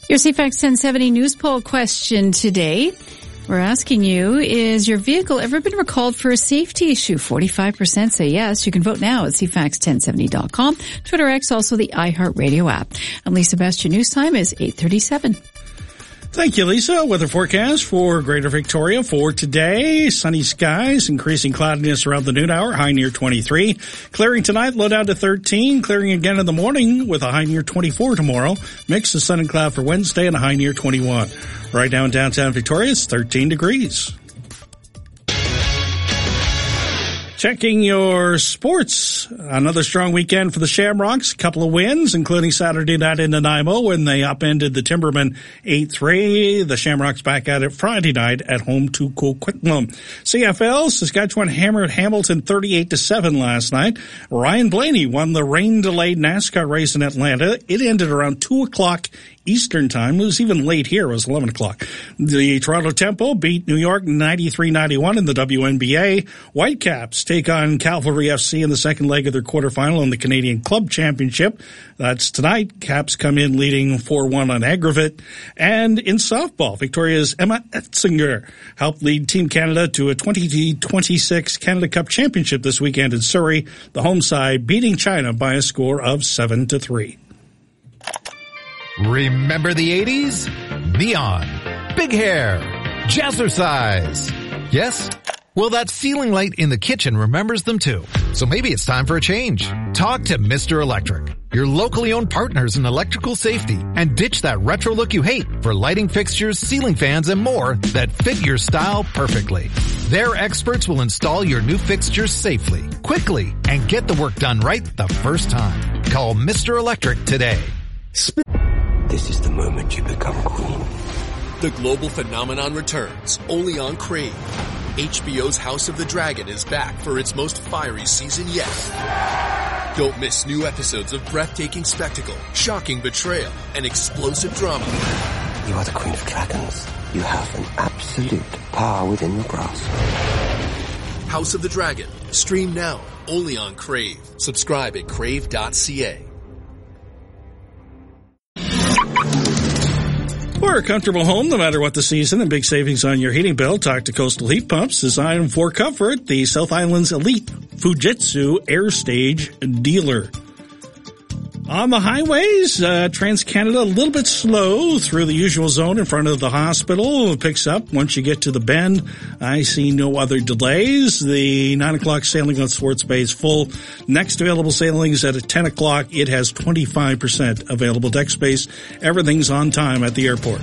Your CFAX 1070 news poll question today. We're asking you, is your vehicle ever been recalled for a safety issue? 45% say yes. You can vote now at cfax1070.com. Twitter X, also the iHeartRadio app. And Lisa Best, your news time is 8:37. Thank you, Lisa. Weather forecast for Greater Victoria for today. Sunny skies, increasing cloudiness around the noon hour, high near 23. Clearing tonight, low down to 13. Clearing again in the morning with a high near 24 tomorrow. Mix of sun and cloud for Wednesday and a high near 21. Right now in downtown Victoria, it's 13 degrees. Checking your sports. Another strong weekend for the Shamrocks. A couple of wins, including Saturday night in Nanaimo when they upended the Timbermen 8-3. The Shamrocks back at it Friday night at home to Coquitlam. CFL, Saskatchewan hammered Hamilton 38-7 last night. Ryan Blaney won the rain-delayed NASCAR race in Atlanta. It ended around 2 o'clock Eastern time. It was even late here. It was 11 o'clock. The Toronto Tempo beat New York 93-91 in the WNBA. Whitecaps take on Cavalry FC in the second leg of their quarterfinal in the Canadian Club Championship. That's tonight. Caps come in leading 4-1 on Aggravate. And in softball, Victoria's Emma Etzinger helped lead Team Canada to a 2026 Canada Cup Championship this weekend in Surrey. The home side beating China by a score of 7-3. Remember the 80s? Neon, big hair, jazzercise. Yes? Well, that ceiling light in the kitchen remembers them too. So maybe it's time for a change. Talk to Mr. Electric, your locally owned partners in electrical safety, and ditch that retro look you hate for lighting fixtures, ceiling fans, and more that fit your style perfectly. Their experts will install your new fixtures safely, quickly, and get the work done right the first time. Call Mr. Electric today. This is the moment you become queen. The global phenomenon returns, only on Crave. HBO's House of the Dragon is back for its most fiery season yet. Don't miss new episodes of breathtaking spectacle, shocking betrayal, and explosive drama. You are the Queen of Dragons. You have an absolute power within your grasp. House of the Dragon. Stream now, only on Crave. Subscribe at crave.ca. For a comfortable home, no matter what the season, and big savings on your heating bill, talk to Coastal Heat Pumps. Designed for comfort, the South Island's elite Fujitsu Air Stage dealer. On the highways, TransCanada a little bit slow through the usual zone in front of the hospital. It picks up once you get to the bend. I see no other delays. The 9 o'clock sailing on Swartz Bay is full. Next available sailings at 10 o'clock. It has 25% available deck space. Everything's on time at the airport.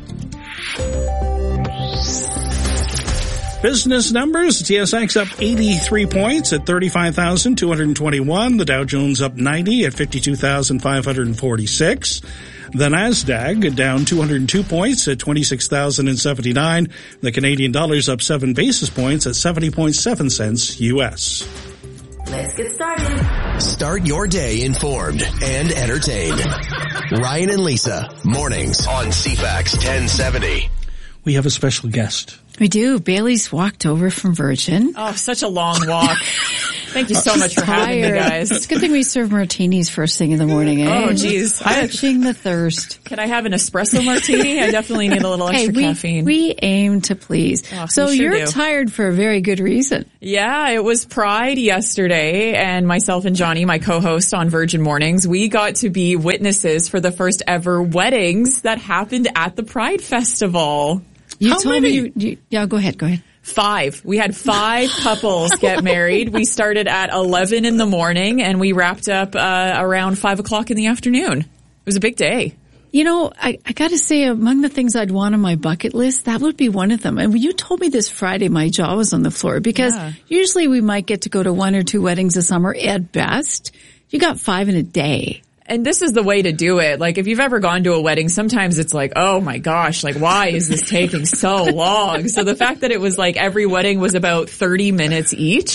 Business numbers, TSX up 83 points at 35,221. The Dow Jones up 90 at 52,546. The Nasdaq down 202 points at 26,079. The Canadian dollar's up 7 basis points at 70.7 cents U.S. Let's get started. Start your day informed and entertained. Ryan and Lisa, mornings on CFAX 1070. We have a special guest. We do. Bailey's walked over from Virgin. Oh, such a long walk. Thank you so much for having me, guys. It's a good thing we serve martinis first thing in the morning, eh? Oh, geez. Quenching the thirst. Can I have an espresso martini? I definitely need a little extra caffeine. We aim to please. Oh, so you're tired for a very good reason. Yeah, it was Pride yesterday, and myself and Johnny, my co-host on Virgin Mornings, we got to be witnesses for the first ever weddings that happened at the Pride Festival. You told me yeah, go ahead. 5. We had 5 couples get married. We started at 11 in the morning and we wrapped up around 5 o'clock in the afternoon. It was a big day. You know, I gotta say, among the things I'd want on my bucket list, that would be one of them. And when you told me this Friday, my jaw was on the floor because usually we might get to go to 1 or 2 weddings a summer at best. You got 5 in a day. And this is the way to do it. Like, if you've ever gone to a wedding, sometimes it's like, oh my gosh, like, why is this taking so long? So the fact that it was like every wedding was about 30 minutes each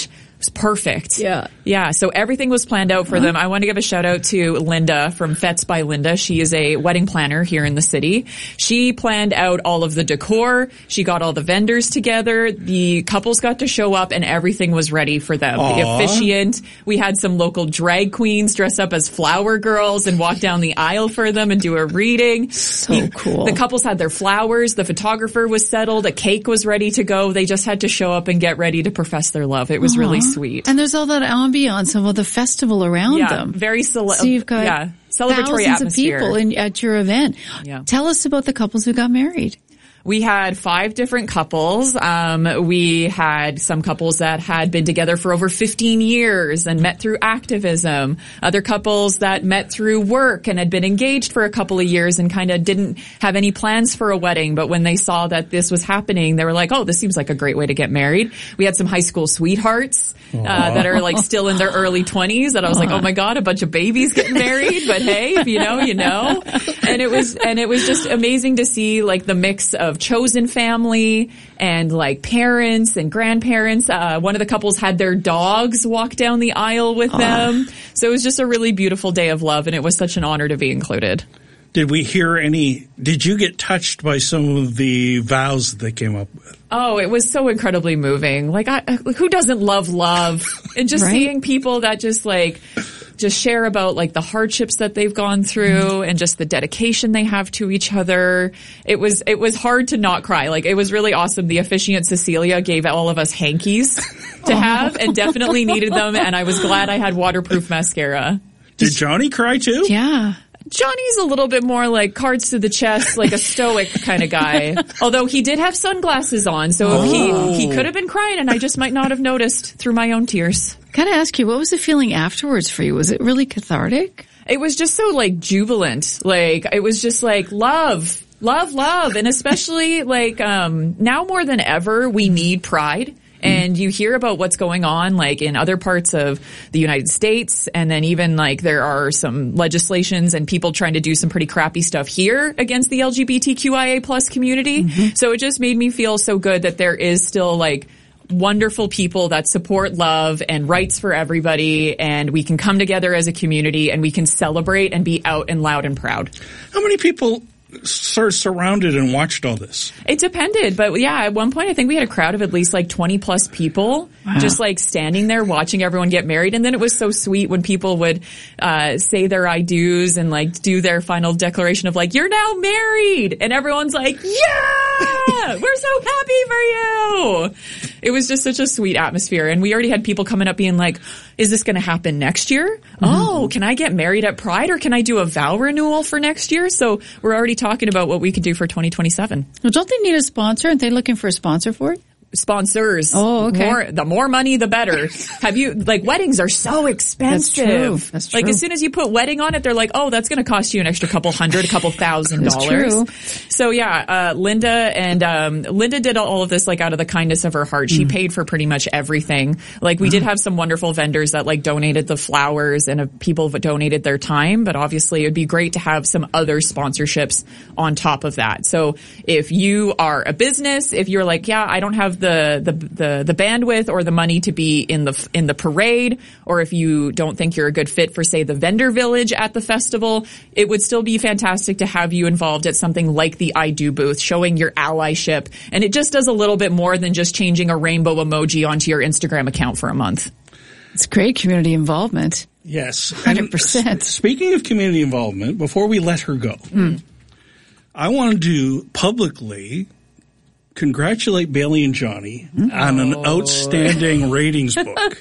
was perfect. Yeah. Yeah. So everything was planned out for them. I want to give a shout out to Linda from Fets by Linda. She is a wedding planner here in the city. She planned out all of the decor. She got all the vendors together. The couples got to show up and everything was ready for them. Aww. The officiant. We had some local drag queens dress up as flower girls and walk down the aisle for them and do a reading. So cool. The couples had their flowers. The photographer was settled. A cake was ready to go. They just had to show up and get ready to profess their love. It was really sweet. And there's all that ambiance of all the festival around them. Very so you've got celebratory thousands atmosphere. of people at your event. Yeah. Tell us about the couples who got married. We had 5 different couples. We had some couples that had been together for over 15 years and met through activism. Other couples that met through work and had been engaged for a couple of years and kind of didn't have any plans for a wedding. But when they saw that this was happening, they were like, oh, this seems like a great way to get married. We had some high school sweethearts that are like still in their early 20s that I was like, oh my God, a bunch of babies getting married. But hey, if you know, you know. And it was just amazing to see like the mix of chosen family and like parents and grandparents. One of the couples had their dogs walk down the aisle with them. So it was just a really beautiful day of love, and it was such an honor to be included. Did you get touched by some of the vows that they came up with? Oh, it was so incredibly moving. Like, who doesn't love love? And just seeing people that just share about like the hardships that they've gone through and just the dedication they have to each other. It was hard to not cry. Like, it was really awesome. The officiant Cecilia gave all of us hankies to have and definitely needed them. And I was glad I had waterproof mascara. Did Johnny cry too? Yeah. Johnny's a little bit more like cards to the chest, like a stoic kind of guy. Although he did have sunglasses on, so he could have been crying and I just might not have noticed through my own tears. Gotta ask you, what was the feeling afterwards for you? Was it really cathartic? It was just so like jubilant. Like, it was just like love. And especially like, now more than ever, we need pride. And you hear about what's going on like in other parts of the United States. And then even like there are some legislations and people trying to do some pretty crappy stuff here against the LGBTQIA plus community. So it just made me feel so good that there is still like wonderful people that support love and rights for everybody. And we can come together as a community and we can celebrate and be out and loud and proud. How many people sort of surrounded and watched all this? It depended, but yeah, at one point I think we had a crowd of at least like 20 plus people just like standing there watching everyone get married. And then it was so sweet when people would say their I do's and like do their final declaration of like, you're now married, and everyone's like, yeah, we're so happy for you. It was just such a sweet atmosphere. And we already had people coming up being like, is this going to happen next year? Oh, can I get married at Pride, or can I do a vow renewal for next year? So we're already talking about what we could do for 2027. Well, don't they need a sponsor? Aren't they looking for a sponsor for it? Sponsors. Oh, okay. The more money, the better. Weddings are so expensive. That's true. Like, as soon as you put wedding on it, they're like, oh, that's going to cost you an extra couple $100,000. That's true. So yeah, Linda did all of this like out of the kindness of her heart. She paid for pretty much everything. Like, we did have some wonderful vendors that like donated the flowers and people donated their time, but obviously it would be great to have some other sponsorships on top of that. So if you are a business, if you're like, yeah, I don't have the bandwidth or the money to be in the parade, or if you don't think you're a good fit for, say, the vendor village at the festival, it would still be fantastic to have you involved at something like the I Do booth, showing your allyship. And it just does a little bit more than just changing a rainbow emoji onto your Instagram account for a month. It's great community involvement. Yes. 100%. Speaking of community involvement, before we let her go, I wanted to publicly congratulate Bailey and Johnny on an outstanding ratings book.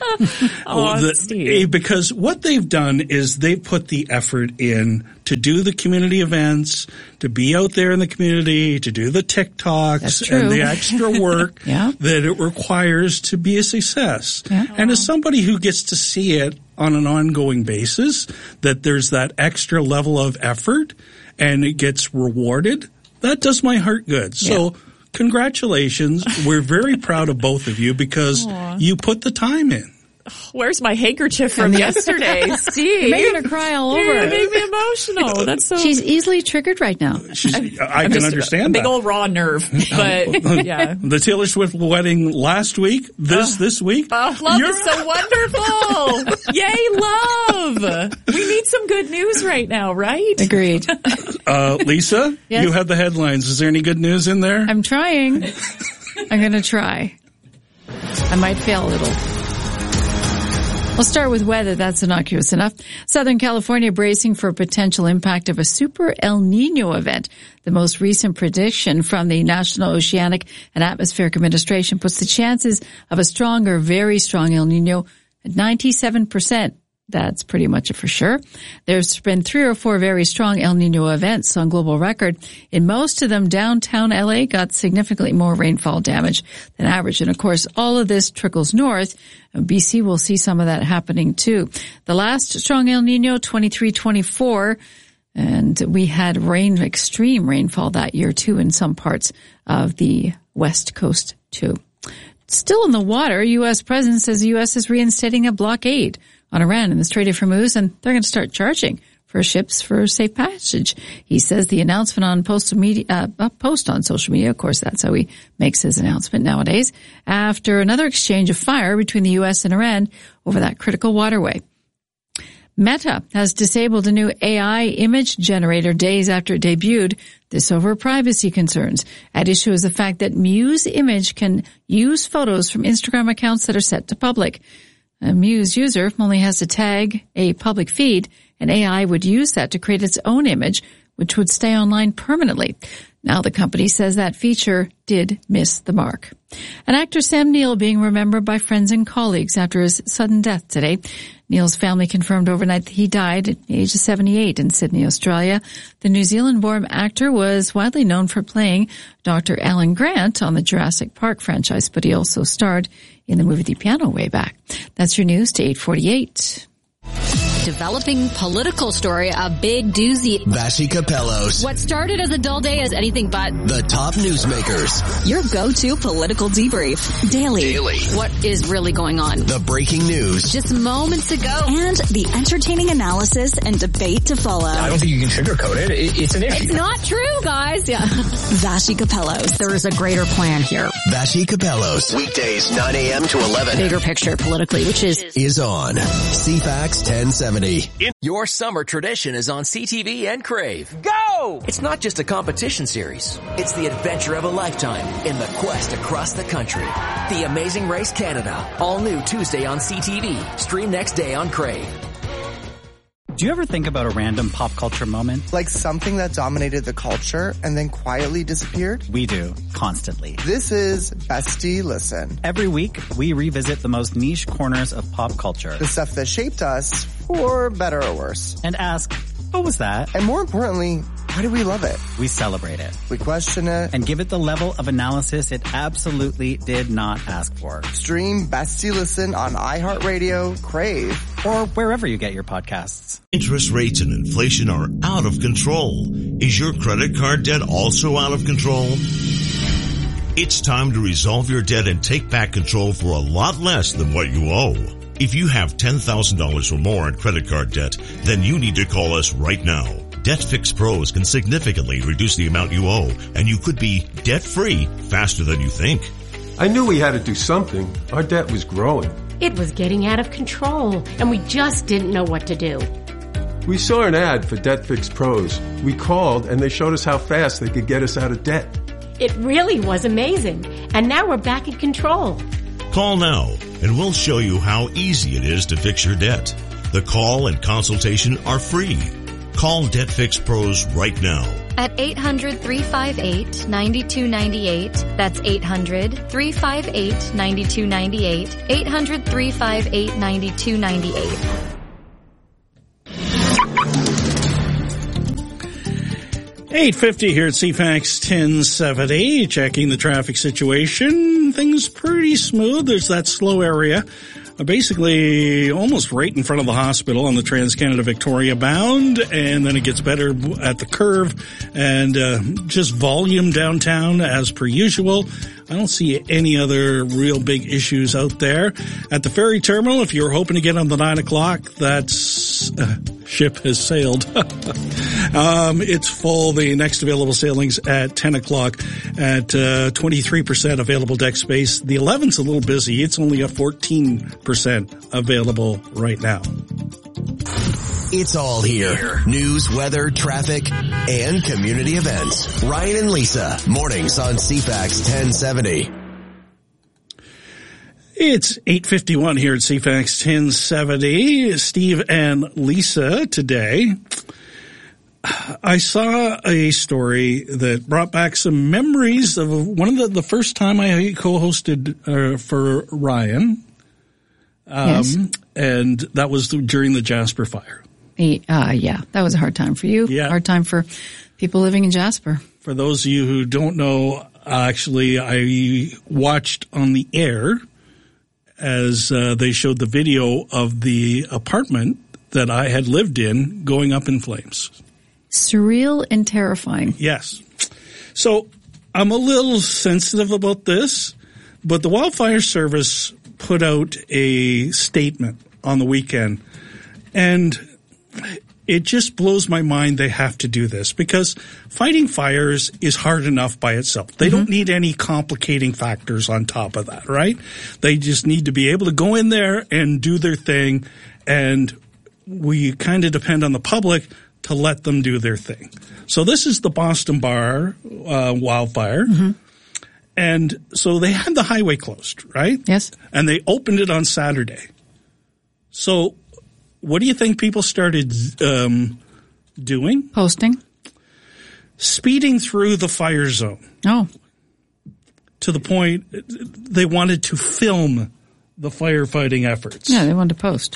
Because what they've done is they've put the effort in to do the community events, to be out there in the community, to do the TikToks and the extra work that it requires to be a success. Yeah. And as somebody who gets to see it on an ongoing basis, that there's that extra level of effort and it gets rewarded, that does my heart good. So congratulations. We're very proud of both of you because you put the time in. where's my handkerchief from yesterday? See? You're making her cry all over. It made me emotional. That's so... She's easily triggered right now. I can understand that. Big old raw nerve. But, yeah. The Taylor Swift wedding last week, this week. Love is so wonderful. Yay, love. We need some good news right now, right? Agreed. Lisa, yes? You have the headlines. Is there any good news in there? I'm trying. I'm going to try. I might fail a little. We'll start with weather. That's innocuous enough. Southern California bracing for a potential impact of a super El Nino event. The most recent prediction from the National Oceanic and Atmospheric Administration puts the chances of a strong or very strong El Nino at 97%. That's pretty much a for sure. There's been 3 or 4 very strong El Nino events on global record. In most of them, downtown LA got significantly more rainfall damage than average. And of course, all of this trickles north. BC will see some of that happening too. The last strong El Nino, 23-24, and we had extreme rainfall that year too in some parts of the West Coast too. Still in the water, U.S. President says the U.S. is reinstating a blockade on Iran in the Strait of Hormuz, and they're going to start charging for ships for safe passage. He says the announcement on post on social media, of course, that's how he makes his announcement nowadays, after another exchange of fire between the U.S. and Iran over that critical waterway. Meta has disabled a new AI image generator days after it debuted, this over privacy concerns. At issue is the fact that Muse Image can use photos from Instagram accounts that are set to public. A Muse user only has to tag a public feed, and AI would use that to create its own image, which would stay online permanently. Now the company says that feature did miss the mark. And actor Sam Neill being remembered by friends and colleagues after his sudden death today. Neill's family confirmed overnight that he died at the age of 78 in Sydney, Australia. The New Zealand-born actor was widely known for playing Dr. Alan Grant on the Jurassic Park franchise, but he also starred in the movie The Piano way back. That's your news to 8:48. Developing political story, a big doozy. Vassy Capellos. What started as a dull day is anything but. The top newsmakers. Your go-to political debrief. Daily. What is really going on? The breaking news. Just moments ago. And the entertaining analysis and debate to follow. I don't think you can sugarcoat it. It's an issue. It's not true, guys. Yeah. Vassy Capellos. There is a greater plan here. Vassy Capellos. Weekdays 9 a.m. to 11. Bigger picture politically, which is on CFAX 1070. Your summer tradition is on CTV and Crave. Go! It's not just a competition series. It's the adventure of a lifetime in the quest across the country. The Amazing Race Canada. All new Tuesday on CTV. Stream next day on Crave. Do you ever think about a random pop culture moment? Like something that dominated the culture and then quietly disappeared? We do, constantly. This is Bestie Listen. Every week, we revisit the most niche corners of pop culture. The stuff that shaped us, for better or worse. And ask, what was that? And more importantly, why do we love it? We celebrate it. We question it. And give it the level of analysis it absolutely did not ask for. Stream Bestie Listen on iHeartRadio, Crave, or wherever you get your podcasts. Interest rates and inflation are out of control. Is your credit card debt also out of control? It's time to resolve your debt and take back control for a lot less than what you owe. If you have $10,000 or more in credit card debt, then you need to call us right now. DebtFix Pros can significantly reduce the amount you owe, and you could be debt-free faster than you think. I knew we had to do something. Our debt was growing. It was getting out of control, and we just didn't know what to do. We saw an ad for DebtFix Pros. We called, and they showed us how fast they could get us out of debt. It really was amazing, and now we're back in control. Call now, and we'll show you how easy it is to fix your debt. The call and consultation are free. Call DebtFix Pros right now. At 800-358-9298. That's 800-358-9298. 800-358-9298. 8:50 here at CFAX 1070, checking the traffic situation. Things pretty smooth. There's that slow area, basically almost right in front of the hospital on the Trans-Canada Victoria bound, and then it gets better at the curve, and just volume downtown as per usual. I don't see any other real big issues out there. At the ferry terminal, if you're hoping to get on the 9 o'clock, that's ship has sailed. It's full. The next available sailings at 10 o'clock at 23% available deck space. The 11's a little busy. It's only at 14% available right now. It's all here. News, weather, traffic, and community events. Ryan and Lisa, mornings on CFAX 1070. It's 8:51 here at CFAX 1070. Steve and Lisa today. I saw a story that brought back some memories of one of the first time I co-hosted for Ryan. Yes. And that was during the Jasper fire. Yeah, that was a hard time for you. Yeah. Hard time for people living in Jasper. For those of you who don't know, actually, I watched on the air as they showed the video of the apartment that I had lived in going up in flames. Surreal and terrifying. Yes. So I'm a little sensitive about this, but the Wildfire Service put out a statement on the weekend, and it just blows my mind they have to do this, because fighting fires is hard enough by itself. They don't need any complicating factors on top of that, right? They just need to be able to go in there and do their thing, and we kind of depend on the public to let them do their thing. So this is the Boston Bar wildfire. And so they had the highway closed, right? Yes. And they opened it on Saturday. So what do you think people started doing? Posting. Speeding through the fire zone. Oh. To the point they wanted to film the firefighting efforts. Yeah, they wanted to post.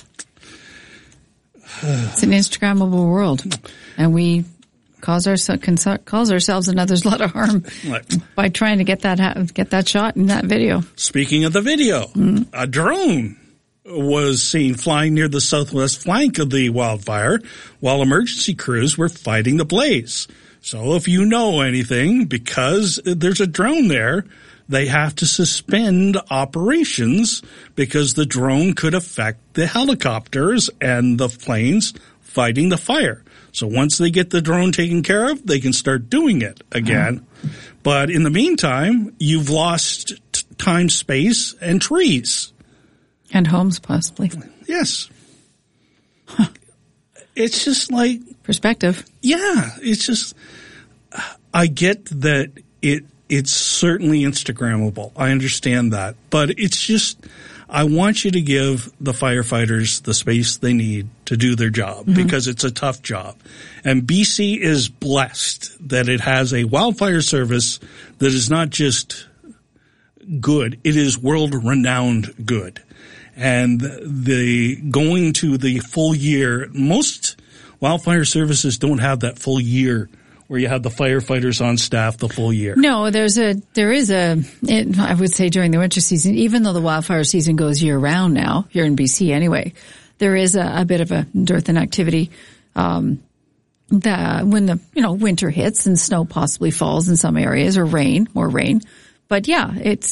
It's an Instagrammable world, and we cause ourselves and others a lot of harm by trying to get that shot in that video. Speaking of the video, a drone was seen flying near the southwest flank of the wildfire while emergency crews were fighting the blaze. So if you know anything, because there's a drone there, they have to suspend operations because the drone could affect the helicopters and the planes fighting the fire. So once they get the drone taken care of, they can start doing it again. But in the meantime, you've lost time, space, and trees. And homes, possibly. Yes. Huh. It's just like... perspective. Yeah. It's just... I get that it's certainly Instagrammable. I understand that. But it's just... I want you to give the firefighters the space they need to do their job, because it's a tough job. And BC is blessed that it has a wildfire service that is not just good, it is world-renowned good. And the going to the full year, most wildfire services don't have that full year where you have the firefighters on staff the full year. No, there is I would say during the winter season, even though the wildfire season goes year round now, here in BC anyway, there is a bit of a dearth in activity, when the, winter hits and snow possibly falls in some areas, or more rain. But yeah,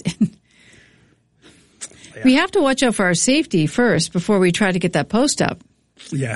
we have to watch out for our safety first before we try to get that post up. Yeah.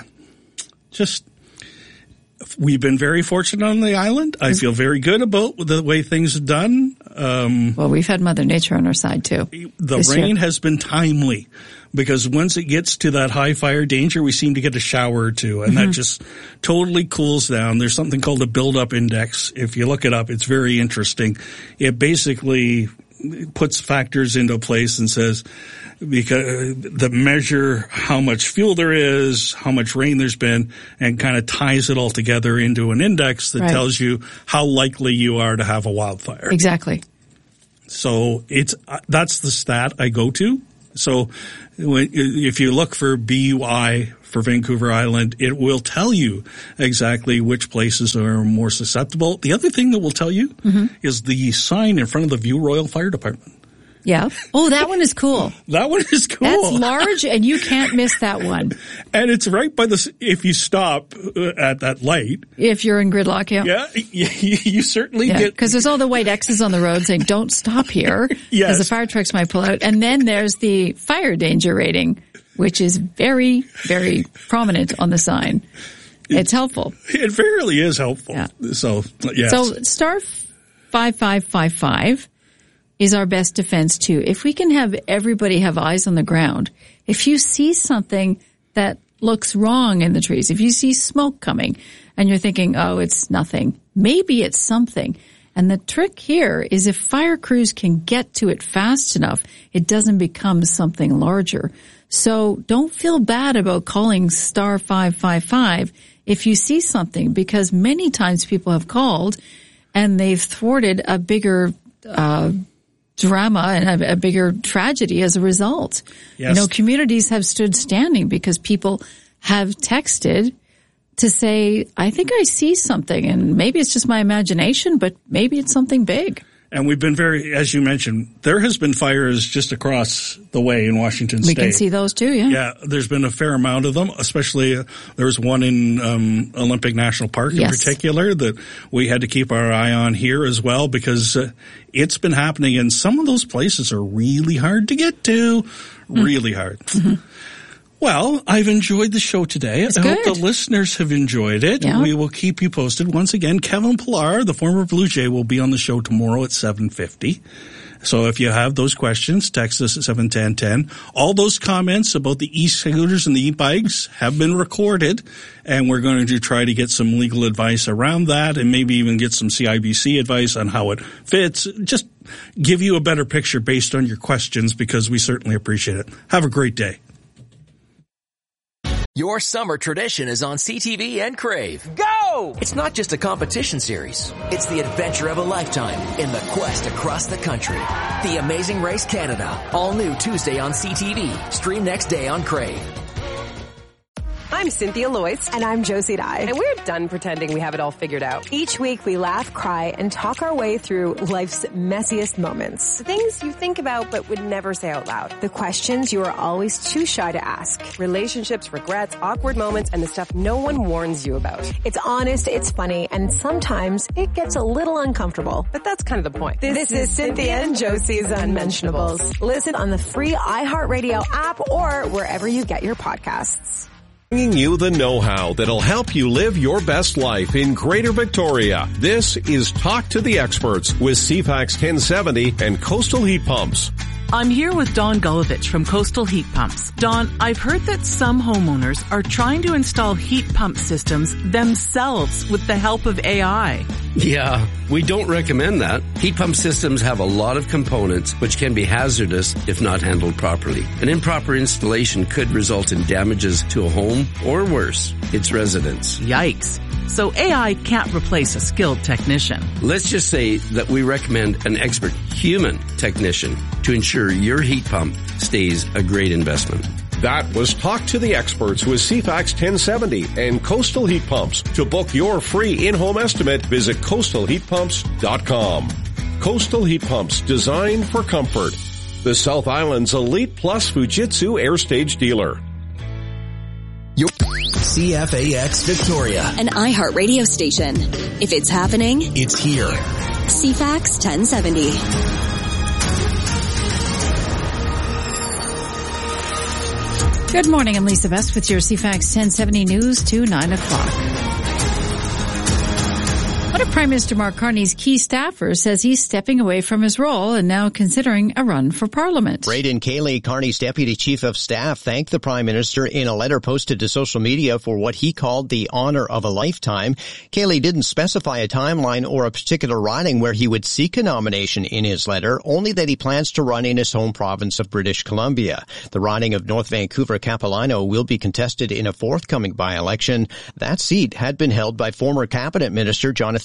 We've been very fortunate on the island. I feel very good about the way things are done. Well, we've had Mother Nature on our side too. The rain has been timely, because once it gets to that high fire danger, we seem to get a shower or two, and that just totally cools down. There's something called a buildup index. If you look it up, it's very interesting. It basically puts factors into place and says, because the measure how much fuel there is, how much rain there's been, and kind of ties it all together into an index that tells you how likely you are to have a wildfire. Exactly. So that's the stat I go to. So if you look for BUI for Vancouver Island, it will tell you exactly which places are more susceptible. The other thing that will tell you is the sign in front of the View Royal Fire Department. Yeah. Oh, that one is cool. That one is cool. That's large, and you can't miss that one. And it's right by if you stop at that light. If you're in gridlock, yeah. Yeah, you certainly get. Because there's all the white X's on the road saying, don't stop here. Yes. Because the fire trucks might pull out. And then there's the fire danger rating, which is very, very prominent on the sign. It's helpful. It really is helpful. Yeah. So, yes. So star 5555 is our best defense too. If we can have everybody have eyes on the ground, if you see something that looks wrong in the trees, if you see smoke coming and you're thinking, oh, it's nothing, maybe it's something. And the trick here is if fire crews can get to it fast enough, it doesn't become something larger. So don't feel bad about calling star 555 if you see something, because many times people have called and they've thwarted a bigger drama and a bigger tragedy as a result. Yes. You know, communities have stood standing because people have texted to say, I think I see something, and maybe it's just my imagination, but maybe it's something big. And we've been as you mentioned, there has been fires just across the way in Washington State. We can see those too, yeah. Yeah, there's been a fair amount of them, especially there was one in Olympic National Park in particular that we had to keep our eye on here as well, because it's been happening, and some of those places are really hard to get to, really hard. Mm-hmm. Well, I've enjoyed the show today. I hope the listeners have enjoyed it. Yeah. We will keep you posted. Once again, Kevin Pillar, the former Blue Jay, will be on the show tomorrow at 7:50. So if you have those questions, text us at 71010. All those comments about the e-scooters and the e-bikes have been recorded, and we're going to try to get some legal advice around that and maybe even get some CIBC advice on how it fits. Just give you a better picture based on your questions, because we certainly appreciate it. Have a great day. Your summer tradition is on CTV and Crave. Go! It's not just a competition series. It's the adventure of a lifetime in the quest across the country. The Amazing Race Canada. All new Tuesday on CTV. Stream next day on Crave. I'm Cynthia Loyce. And I'm Josie Dye. And we're done pretending we have it all figured out. Each week we laugh, cry, and talk our way through life's messiest moments. The things you think about but would never say out loud. The questions you are always too shy to ask. Relationships, regrets, awkward moments, and the stuff no one warns you about. It's honest, it's funny, and sometimes it gets a little uncomfortable. But that's kind of the point. This is Cynthia and Josie's Unmentionables. Listen on the free iHeartRadio app or wherever you get your podcasts. Bringing you the know-how that'll help you live your best life in Greater Victoria. This is Talk to the Experts with CFAX 1070 and Coastal Heat Pumps. I'm here with Dawn Gulovich from Coastal Heat Pumps. Dawn, I've heard that some homeowners are trying to install heat pump systems themselves with the help of AI. Yeah, we don't recommend that. Heat pump systems have a lot of components which can be hazardous if not handled properly. An improper installation could result in damages to a home or worse, its residents. Yikes. So AI can't replace a skilled technician. Let's just say that we recommend an expert human technician to ensure your heat pump stays a great investment. That was Talk to the Experts with CFAX 1070 and Coastal Heat Pumps. To book your free in-home estimate, visit coastalheatpumps.com. Coastal Heat Pumps, designed for comfort. The South Island's Elite Plus Fujitsu Air Stage dealer. CFAX Victoria, an iHeart radio station. If it's happening, it's here. CFAX 1070. Good morning. I'm Lisa Best with your CFAX 1070 news to 9 o'clock. One of Prime Minister Mark Carney's key staffers says he's stepping away from his role and now considering a run for Parliament. Braden Cayley, Carney's Deputy Chief of Staff, thanked the Prime Minister in a letter posted to social media for what he called the honor of a lifetime. Cayley didn't specify a timeline or a particular riding where he would seek a nomination in his letter, only that he plans to run in his home province of British Columbia. The riding of North Vancouver-Capilano will be contested in a forthcoming by-election. That seat had been held by former Cabinet Minister Jonathan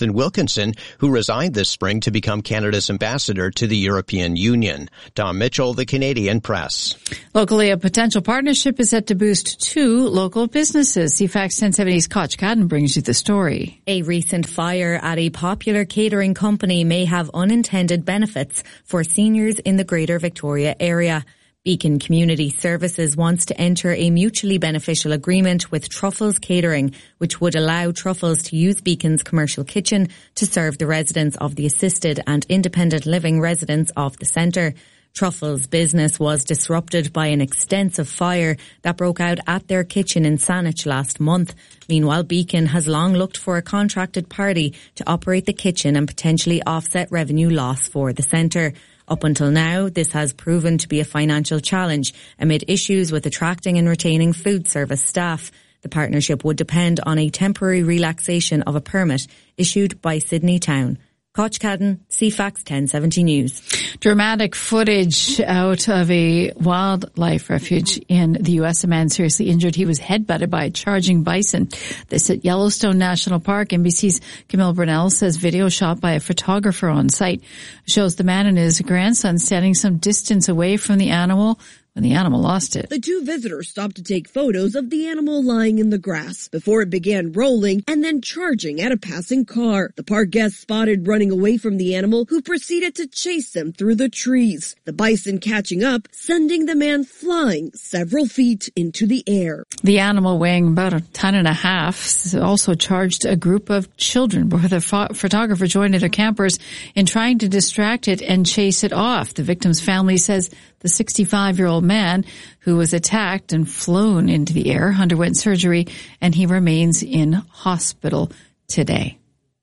Jonathan Wilkinson, who resigned this spring to become Canada's ambassador to the European Union. Tom Mitchell, the Canadian Press. Locally, a potential partnership is set to boost 2 local businesses. CFAX 1070's Koch Cadden brings you the story. A recent fire at a popular catering company may have unintended benefits for seniors in the Greater Victoria area. Beacon Community Services wants to enter a mutually beneficial agreement with Truffles Catering, which would allow Truffles to use Beacon's commercial kitchen to serve the residents of the assisted and independent living residents of the centre. Truffles' business was disrupted by an extensive fire that broke out at their kitchen in Saanich last month. Meanwhile, Beacon has long looked for a contracted party to operate the kitchen and potentially offset revenue loss for the centre. Up until now, this has proven to be a financial challenge amid issues with attracting and retaining food service staff. The partnership would depend on a temporary relaxation of a permit issued by Sydney Town. Koch Cadden, CFAX 1070 News. Dramatic footage out of a wildlife refuge in the U.S. A man seriously injured. He was headbutted by a charging bison. This at Yellowstone National Park. NBC's Camille Brunel says video shot by a photographer on site shows the man and his grandson standing some distance away from the animal when the animal lost it. The 2 visitors stopped to take photos of the animal lying in the grass before it began rolling and then charging at a passing car. The park guests spotted running away from the animal, who proceeded to chase them through the trees. The bison catching up, sending the man flying several feet into the air. The animal, weighing about 1.5 tons, also charged a group of children, where the photographer joined their campers in trying to distract it and chase it off. The victim's family says the 65-year-old man who was attacked and flown into the air underwent surgery, and he remains in hospital today.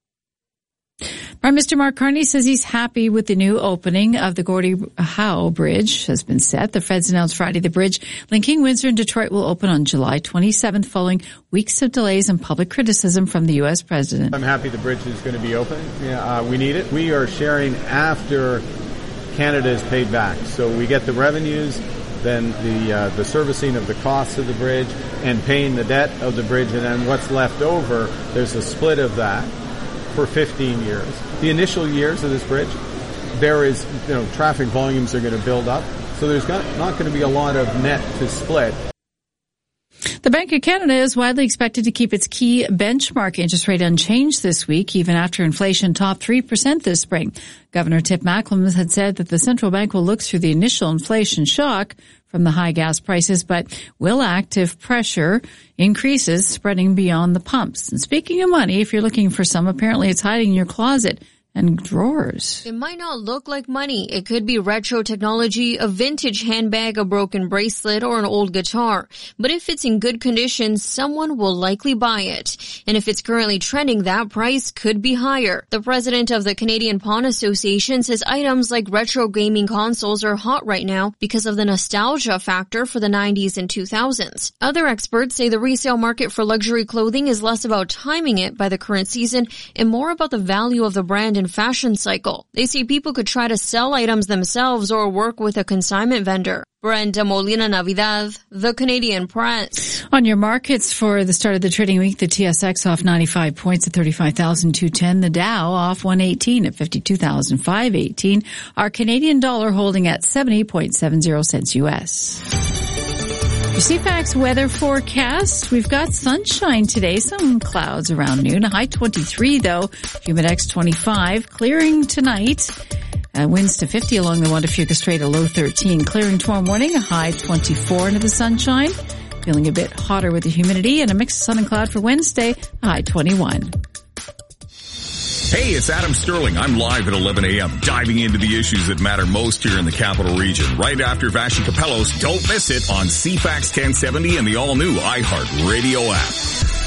Prime Minister Mark Carney says he's happy with the new opening of the Gordie Howe Bridge has been set. The Feds announced Friday the bridge linking Windsor and Detroit will open on July 27th following weeks of delays and public criticism from the U.S. president. I'm happy the bridge is going to be open. We need it. We are sharing after Canada is paid back. So we get the revenues, then the servicing of the costs of the bridge and paying the debt of the bridge, and then what's left over, there's a split of that for 15 years. The initial years of this bridge, there is, traffic volumes are going to build up, so there's not going to be a lot of net to split. The Bank of Canada is widely expected to keep its key benchmark interest rate unchanged this week, even after inflation topped 3% this spring. Governor Tip Macklem had said that the central bank will look through the initial inflation shock from the high gas prices, but will act if pressure increases spreading beyond the pumps. And speaking of money, if you're looking for some, apparently it's hiding in your closet and drawers. It might not look like money. It could be retro technology, a vintage handbag, a broken bracelet, or an old guitar. But if it's in good condition, someone will likely buy it. And if it's currently trending, that price could be higher. The president of the Canadian Pawn Association says items like retro gaming consoles are hot right now because of the nostalgia factor for the 90s and 2000s. Other experts say the resale market for luxury clothing is less about timing it by the current season and more about the value of the brand and fashion cycle. They say people could try to sell items themselves or work with a consignment vendor. Brenda Molina Navidad, The Canadian Press. On your markets for the start of the trading week, the TSX off 95 points at 35,210. The Dow off 118 at 52,518. Our Canadian dollar holding at 70.70 cents US. CFAX weather forecast. We've got sunshine today, some clouds around noon. A high 23 though, humidex 25. Clearing tonight. Winds to 50 along the Juan de Fuca Strait, a low 13. Clearing tomorrow morning, a high 24 into the sunshine. Feeling a bit hotter with the humidity, and a mix of sun and cloud for Wednesday, a high 21. Hey, it's Adam Sterling. I'm live at 11 a.m. diving into the issues that matter most here in the Capital Region. Right after Vashi Capellos, don't miss it on CFAX 1070 and the all-new iHeart Radio app.